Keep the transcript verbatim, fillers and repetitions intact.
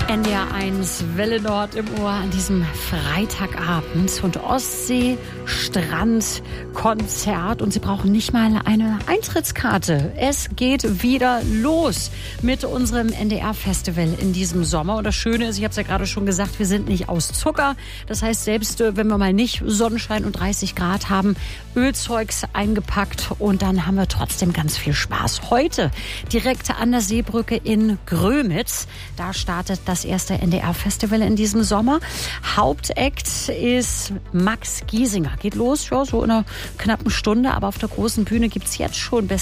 N D R eins Welle Nord im Ohr an diesem Freitagabend und Ostsee Strand Konzert und Sie brauchen nicht mal eine Eintrittskarte. Es geht wieder los mit unserem N D R-Festival in diesem Sommer. Und das Schöne ist, ich habe es ja gerade schon gesagt, wir sind nicht aus Zucker. Das heißt, selbst wenn wir mal nicht Sonnenschein und dreißig Grad haben, Ölzeugs eingepackt und dann haben wir trotzdem ganz viel Spaß. Heute direkt an der Seebrücke in Grömitz. Da startet das erste N D R-Festival in diesem Sommer. Hauptakt ist Max Giesinger. Geht los, ja, so in einer knappen Stunde, aber auf der großen Bühne gibt's jetzt schon